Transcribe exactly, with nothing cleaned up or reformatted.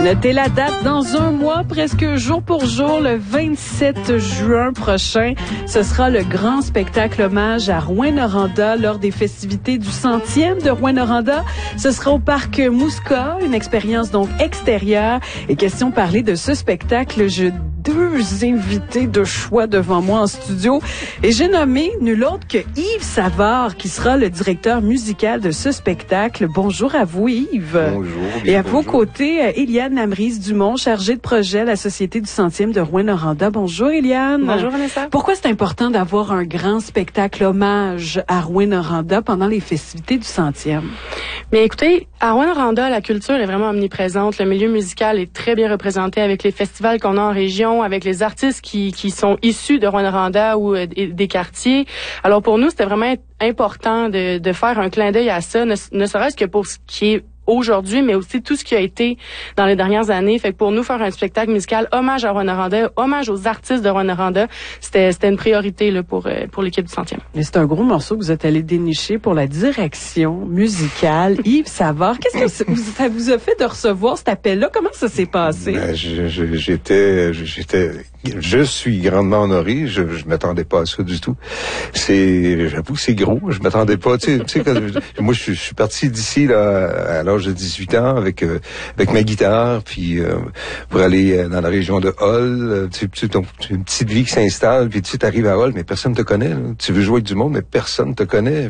Notez la date dans un mois, presque jour pour jour, le vingt-sept juin prochain. Ce sera le grand spectacle hommage à Rouyn-Noranda lors des festivités du centième de Rouyn-Noranda. Ce sera au parc Mouska, une expérience donc extérieure. Et question de parler de ce spectacle, j'ai deux invités de choix devant moi en studio. Et j'ai nommé nul autre que Yves Savard, qui sera le directeur musical de ce spectacle. Bonjour à vous, Yves. Bonjour. Et à bonjour. vos côtés, Eliane Lamrise-Dumont, chargée de projet à la Société du centième de Rouyn-Noranda. Bonjour, Eliane. Bonjour, Vanessa. Pourquoi c'est important d'avoir un grand spectacle hommage à Rouyn-Noranda pendant les festivités du centième? Bien, écoutez, à Rouyn-Noranda, la culture est vraiment omniprésente. Le milieu musical est très bien représenté avec les festivals qu'on a en région, avec les artistes qui, qui sont issus de Rouyn-Noranda ou euh, des quartiers. Alors, pour nous, c'était vraiment important de, de faire un clin d'œil à ça, ne, ne serait-ce que pour ce qui est aujourd'hui, mais aussi tout ce qui a été dans les dernières années. Fait que pour nous, faire un spectacle musical hommage à Rouyn-Noranda, hommage aux artistes de Rouyn-Noranda, c'était c'était une priorité là, pour euh, pour l'équipe du centième. Mais c'est un gros morceau que vous êtes allé dénicher pour la direction musicale. Yves Savard, qu'est-ce que ça vous a fait de recevoir cet appel-là? Comment ça s'est passé? Ben, je, je, j'étais, j'étais, je suis grandement honoré. Je, je m'attendais pas à ça du tout. C'est, j'avoue, c'est gros. Je m'attendais pas. Tu sais, tu sais quand, moi, je, je suis parti d'ici là à l'âge de dix-huit ans avec euh, avec ma guitare, puis euh, pour aller euh, dans la région de Hull. Tu sais, donc une petite vie qui s'installe, puis tu sais, t'arrives à Hull, mais personne te connaît. Là. Tu veux jouer avec du monde, mais personne te connaît.